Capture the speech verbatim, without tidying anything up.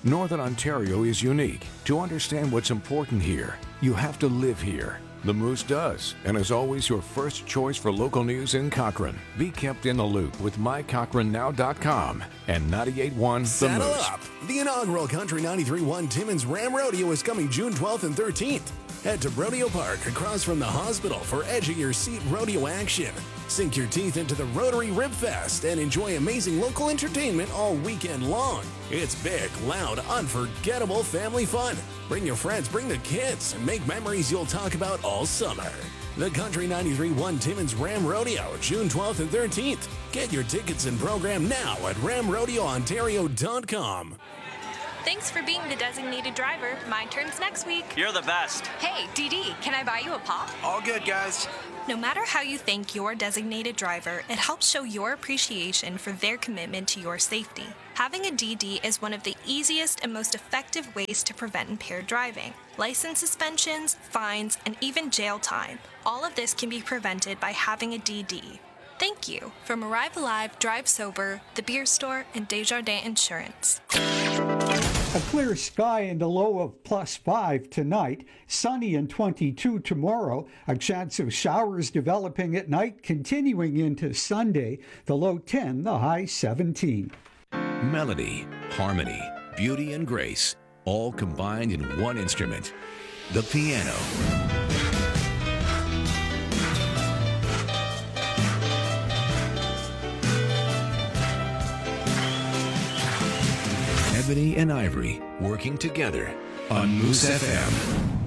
Northern Ontario is unique. To understand what's important here, you have to live here. The Moose does, and is always your first choice for local news in Cochrane. Be kept in the loop with my cochrane now dot com and ninety-eight point one The Saddle Moose. up! The inaugural Country ninety-three point one Timmins Ram Rodeo is coming June twelfth and thirteenth. Head to Rodeo Park across from the hospital for edge of your seat rodeo action. Sink your teeth into the Rotary Rib Fest and enjoy amazing local entertainment all weekend long. It's big, loud, unforgettable family fun. Bring your friends, bring the kids, and make memories you'll talk about all summer. The Country ninety-three point one Timmins Ram Rodeo, June twelfth and thirteenth. Get your tickets and program now at ram rodeo ontario dot com. Thanks for being the designated driver. My turn's next week. You're the best. Hey, Dee Dee, can I buy you a pop? All good, guys. No matter how you thank your designated driver, it helps show your appreciation for their commitment to your safety. Having a D D is one of the easiest and most effective ways to prevent impaired driving. License suspensions, fines, and even jail time. All of this can be prevented by having a D D. Thank you. From Arrive Alive, Drive Sober, The Beer Store, and Desjardins Insurance. A clear sky and a low of plus five tonight. Sunny and twenty-two tomorrow. A chance of showers developing at night, continuing into Sunday. The low ten, the high seventeen. Melody, harmony, beauty, and grace, all combined in one instrument, the piano. Ebony and Ivory working together on Moose F M.